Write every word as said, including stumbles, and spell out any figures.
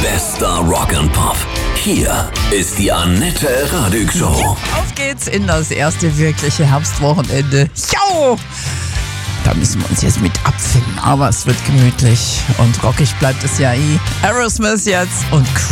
Bester Rock and Pop. Hier ist die Annette Radig Show. Auf geht's in das erste wirkliche Herbstwochenende. Jo! Da müssen wir uns jetzt mit abfinden, aber es wird gemütlich und rockig bleibt es ja eh. Aerosmith jetzt und